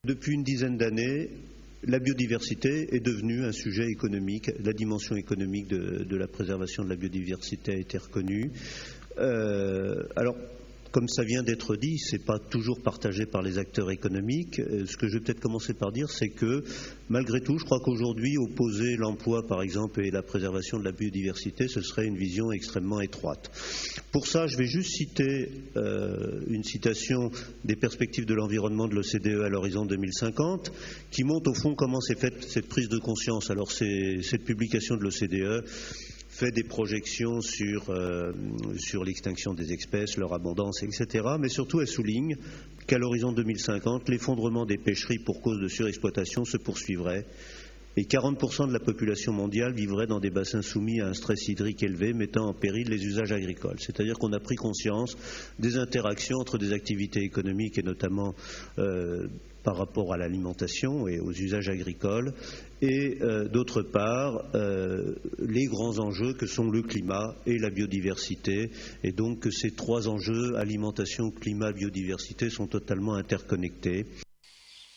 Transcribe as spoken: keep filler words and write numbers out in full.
depuis une dizaine d'années, la biodiversité est devenue un sujet économique. La dimension économique de, de la préservation de la biodiversité a été reconnue. Euh, alors, comme ça vient d'être dit, ce n'est pas toujours partagé par les acteurs économiques. Ce que je vais peut-être commencer par dire, c'est que malgré tout, je crois qu'aujourd'hui, opposer l'emploi, par exemple, et la préservation de la biodiversité, ce serait une vision extrêmement étroite. Pour ça, je vais juste citer euh, une citation des perspectives de l'environnement de l'O C D E à l'horizon deux mille cinquante, qui montre au fond comment s'est faite cette prise de conscience. Alors, c'est, cette publication de l'O C D E fait des projections sur, euh, sur l'extinction des espèces, leur abondance, et cetera. Mais surtout, elle souligne qu'à l'horizon deux mille cinquante, l'effondrement des pêcheries pour cause de surexploitation se poursuivrait et quarante pour cent de la population mondiale vivrait dans des bassins soumis à un stress hydrique élevé, mettant en péril les usages agricoles. C'est-à-dire qu'on a pris conscience des interactions entre des activités économiques et notamment euh, par rapport à l'alimentation et aux usages agricoles, et euh, d'autre part euh, les grands enjeux que sont le climat et la biodiversité, et donc que ces trois enjeux, alimentation, climat, biodiversité, sont totalement interconnectés.